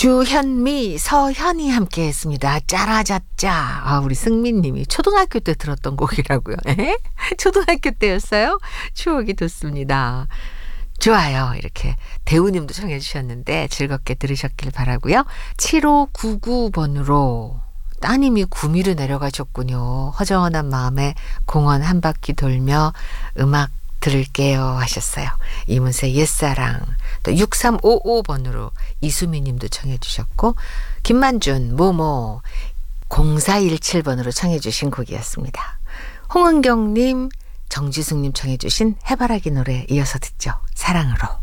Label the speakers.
Speaker 1: 주현미, 서현이 함께 했습니다. 짜라자짜. 아, 우리 승민님이 초등학교 때 들었던 곡이라고요. 에? 초등학교 때였어요? 추억이 돋습니다. 좋아요. 이렇게 대우님도 청해 주셨는데 즐겁게 들으셨길 바라고요. 7599번으로 따님이 구미로 내려가셨군요. 허전한 마음에 공원 한 바퀴 돌며 음악 들을게요 하셨어요. 이문세 옛사랑. 또 6355번으로 이수미 님도 청해 주셨고 김만준 모모 0417번으로 청해 주신 곡이었습니다. 홍은경 님, 정지숙 님 청해 주신 해바라기 노래 이어서 듣죠. 사랑으로.